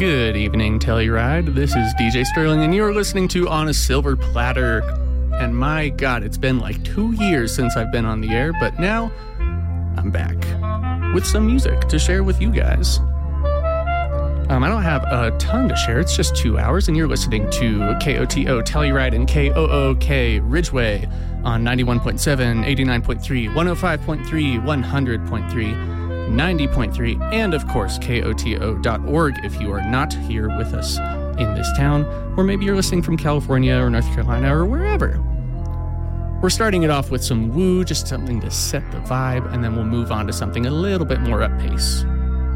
Good evening, Telluride. This is DJ Sterling, and you're listening to On a Silver Platter. And my God, it's been like 2 years since I've been on the air, but now I'm back with some music to share with you guys. I don't have a ton to share. It's just 2 hours, and you're listening to KOTO Telluride and KOOK Ridgeway on 91.7, 89.3, 105.3, 100.3. 90.3, and of course KOTO.org if you are not here with us in this town, or maybe you're listening from California or North Carolina or wherever. We're starting it off with some woo, just something to set the vibe, and then we'll move on to something a little bit more up pace.